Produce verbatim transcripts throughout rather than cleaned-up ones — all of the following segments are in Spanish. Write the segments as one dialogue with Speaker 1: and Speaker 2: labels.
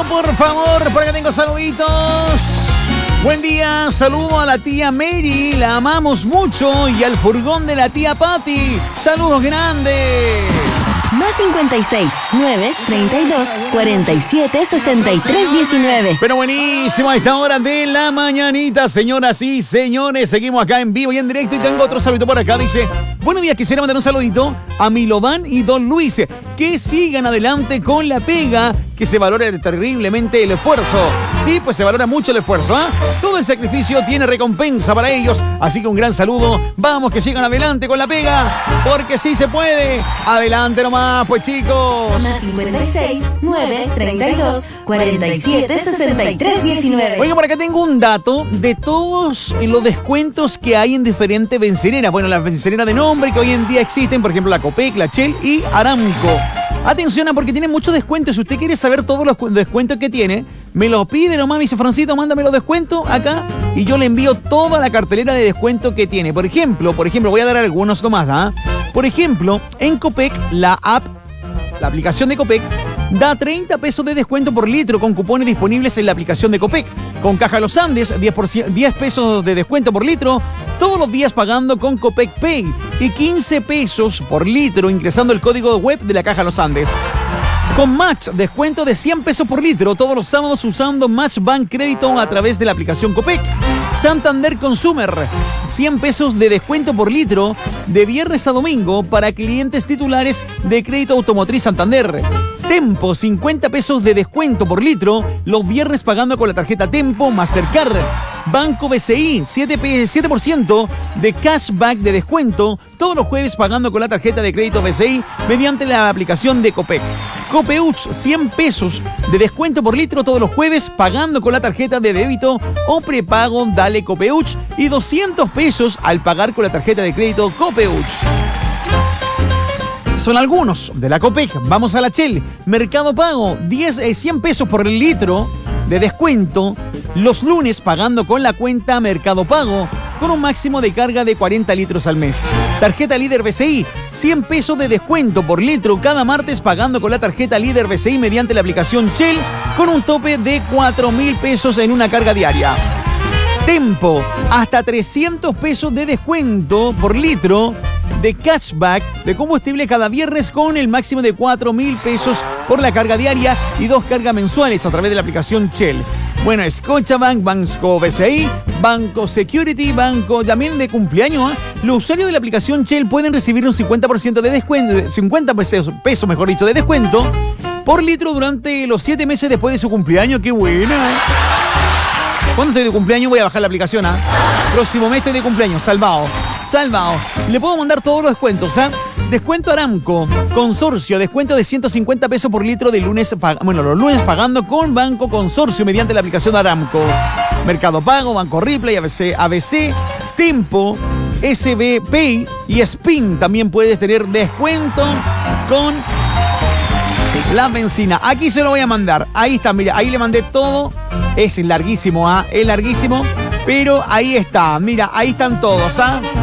Speaker 1: Pero por favor, por acá tengo saluditos. Buen día, saludo a la tía Mary, la amamos mucho, y al furgón de la tía Patty. Saludos grandes.
Speaker 2: Más cincuenta y seis, nueve, treinta y dos, cuarenta y siete, sesenta y tres, diecinueve.
Speaker 1: Pero buenísimo a esta hora de la mañanita, señoras y señores. Seguimos acá en vivo y en directo y tengo otro saludito por acá. Dice, buenos días, quisiera mandar un saludito a Milovan y Don Luis. Que sigan adelante con la pega, que se valore terriblemente el esfuerzo. Sí, pues se valora mucho el esfuerzo, ¿ah? ¿eh? Todo el sacrificio tiene recompensa para ellos. Así que un gran saludo. Vamos, que sigan adelante con la pega, porque sí se puede. Adelante nomás, pues chicos.
Speaker 2: Más cincuenta y seis, nueve, treinta y dos, cuarenta y siete, sesenta y tres, diecinueve.
Speaker 1: Oiga, por acá tengo un dato de todos los descuentos que hay en diferentes benceneras. Bueno, las benceneras de nombre que hoy en día existen, por ejemplo, la Copec, la Shell y Aramco. Atención, porque tiene muchos descuentos. Si usted quiere saber todos los descuentos que tiene, me lo pide nomás, me dice, Francito, mándame los descuentos acá y yo le envío toda la cartelera de descuento que tiene. Por ejemplo, por ejemplo, voy a dar algunos nomás, ¿ah? Por ejemplo, en Copec, la app, la aplicación de Copec, da treinta pesos de descuento por litro con cupones disponibles en la aplicación de Copec. Con Caja Los Andes, diez, por ciento, diez pesos de descuento por litro, todos los días pagando con Copec Pay. Y quince pesos por litro ingresando el código web de la Caja Los Andes. Con Match, descuento de cien pesos por litro todos los sábados usando Match Bank Crédito a través de la aplicación Copec. Santander Consumer, cien pesos de descuento por litro de viernes a domingo para clientes titulares de Crédito Automotriz Santander. Tempo, cincuenta pesos de descuento por litro los viernes pagando con la tarjeta Tempo Mastercard. Banco B C I, siete por ciento de cashback de descuento todos los jueves pagando con la tarjeta de crédito B C I mediante la aplicación de Copec. Copeuch, cien pesos de descuento por litro todos los jueves pagando con la tarjeta de débito o prepago Dale Copeuch y doscientos pesos al pagar con la tarjeta de crédito Copeuch. Son algunos de la Copec. Vamos a la Shell. Mercado Pago, diez, eh, cien pesos por litro de descuento los lunes pagando con la cuenta Mercado Pago con un máximo de carga de cuarenta litros al mes. Tarjeta Líder B C I, cien pesos de descuento por litro cada martes pagando con la tarjeta Líder B C I mediante la aplicación Shell con un tope de cuatro mil pesos en una carga diaria. Tempo, hasta trescientos pesos de descuento por litro de cashback de combustible cada viernes con el máximo de cuatro mil pesos por la carga diaria y dos cargas mensuales a través de la aplicación Shell. Bueno, Scotiabank, Banco B C I, Banco Security, Banco también de cumpleaños. ¿eh? Los usuarios de la aplicación Shell pueden recibir un cincuenta por ciento de descuento, cincuenta pesos, pesos mejor dicho, de descuento por litro durante los siete meses después de su cumpleaños. ¡Qué buena! ¿eh? Cuando estoy de cumpleaños voy a bajar la aplicación. ¿eh? Próximo mes estoy de cumpleaños, salvado. Salvado. Le puedo mandar todos los descuentos, ¿ah? ¿eh? Descuento Aramco, Consorcio, descuento de ciento cincuenta pesos por litro de lunes, bueno, los lunes pagando con Banco Consorcio mediante la aplicación Aramco. Mercado Pago, Banco Ripley, A B C, A B C, Tempo, S B Pay y Spin. También puedes tener descuento con la benzina. Aquí se lo voy a mandar. Ahí está, mira, ahí le mandé todo. Es larguísimo, ¿ah? ¿eh? Es larguísimo, pero ahí está. Mira, ahí están todos, ¿ah? ¿eh?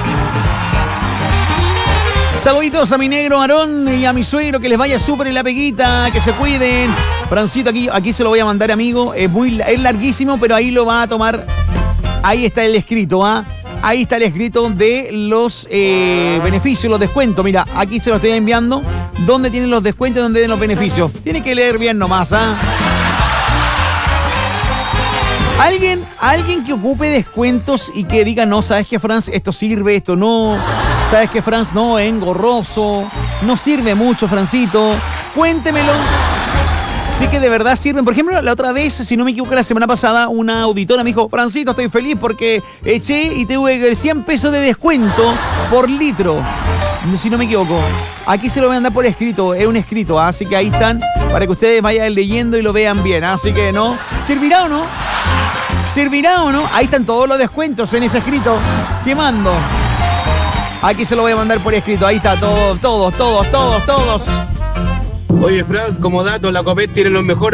Speaker 1: Saluditos a mi negro Aarón y a mi suegro, que les vaya súper en la peguita, que se cuiden. Francito, aquí, aquí se lo voy a mandar, amigo. Es, muy, es larguísimo, pero ahí lo va a tomar. Ahí está el escrito, ¿ah? ¿eh? Ahí está el escrito de los eh, beneficios, los descuentos. Mira, aquí se lo estoy enviando. ¿Dónde tienen los descuentos y dónde tienen los beneficios? Tiene que leer bien nomás, ¿ah? ¿eh? Alguien, alguien que ocupe descuentos y que diga, no, ¿sabes qué, Franz? Esto sirve, esto no. ¿Sabes qué, Franz? No, es engorroso. No sirve mucho, Francito. Cuéntemelo. Sí que de verdad sirven. Por ejemplo, la otra vez, si no me equivoco, la semana pasada, una auditora me dijo, Francito, estoy feliz porque eché y tuve cien pesos de descuento por litro. Si no me equivoco. Aquí se lo voy a mandar por escrito. Es un escrito, ¿eh? Así que ahí están para que ustedes vayan leyendo y lo vean bien. Así que, ¿no? ¿Servirá o no? ¿Servirá o no? Ahí están todos los descuentos en ese escrito. ¿Qué mando? Aquí se lo voy a mandar por escrito. Ahí está todo, todos, todos, todos, todos.
Speaker 3: Oye, Franz, como dato, la Copec tiene los mejores